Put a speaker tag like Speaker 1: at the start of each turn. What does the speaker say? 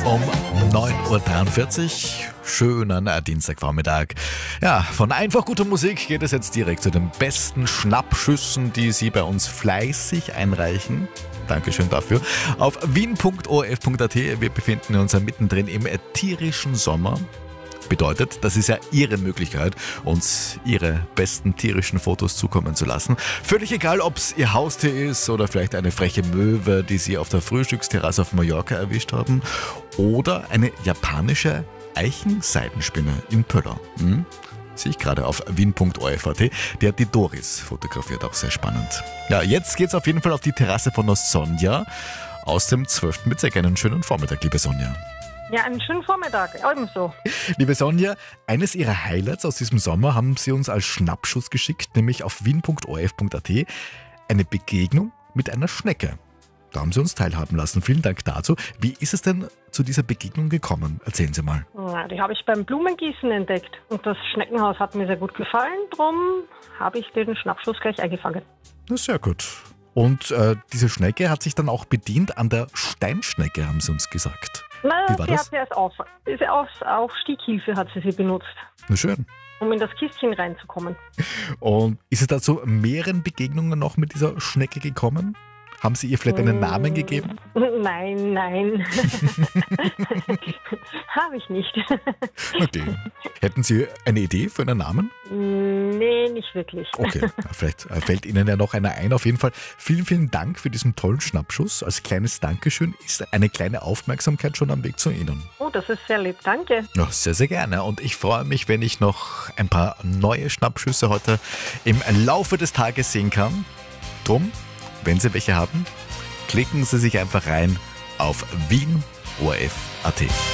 Speaker 1: um 9.43 Uhr. Schönen Dienstagvormittag. Ja, von einfach guter Musik geht es jetzt direkt zu den besten Schnappschüssen, die Sie bei uns fleißig einreichen. Dankeschön dafür. Auf wien.orf.at. Wir befinden uns ja mittendrin im tierischen Sommer. Bedeutet, das ist ja Ihre Möglichkeit, uns Ihre besten tierischen Fotos zukommen zu lassen. Völlig egal, ob es Ihr Haustier ist oder vielleicht eine freche Möwe, die Sie auf der Frühstücksterrasse auf Mallorca erwischt haben, oder eine japanische Eichenseidenspinne in Pöller. Sehe ich gerade auf wien.orf.at. Die hat die Doris fotografiert, auch sehr spannend. Ja, jetzt geht's auf jeden Fall auf die Terrasse von der Sonja aus dem 12. Bezirk. Einen schönen Vormittag, liebe Sonja.
Speaker 2: Ja, einen schönen Vormittag, ebenso.
Speaker 1: Liebe Sonja, eines Ihrer Highlights aus diesem Sommer haben Sie uns als Schnappschuss geschickt, nämlich auf wien.orf.at, eine Begegnung mit einer Schnecke. Da haben Sie uns teilhaben lassen. Vielen Dank dazu. Wie ist es denn zu dieser Begegnung gekommen? Erzählen Sie mal.
Speaker 2: Ja, die habe ich beim Blumengießen entdeckt und das Schneckenhaus hat mir sehr gut gefallen, darum habe ich den Schnappschuss gleich eingefangen.
Speaker 1: Na, sehr gut. Und diese Schnecke hat sich dann auch bedient an der Steinschnecke, haben Sie uns gesagt.
Speaker 2: Na,
Speaker 1: Wie war
Speaker 2: sie
Speaker 1: das?
Speaker 2: hat sie erst auf Stieghilfe hat sie benutzt,
Speaker 1: Na schön.
Speaker 2: um in das Kistchen reinzukommen.
Speaker 1: Und ist es da zu mehreren Begegnungen noch mit dieser Schnecke gekommen? Haben Sie ihr vielleicht einen Namen gegeben?
Speaker 2: Nein. Habe ich nicht.
Speaker 1: Okay. Hätten Sie eine Idee für einen Namen?
Speaker 2: Nee, nicht wirklich.
Speaker 1: Okay, vielleicht fällt Ihnen ja noch einer ein. Auf jeden Fall vielen, vielen Dank für diesen tollen Schnappschuss. Als kleines Dankeschön ist eine kleine Aufmerksamkeit schon am Weg zu Ihnen.
Speaker 2: Oh, das ist sehr lieb, danke.
Speaker 1: Ja, sehr, sehr gerne. Und ich freue mich, wenn ich noch ein paar neue Schnappschüsse heute im Laufe des Tages sehen kann. Drum, wenn Sie welche haben, klicken Sie sich einfach rein auf wien.orf.at.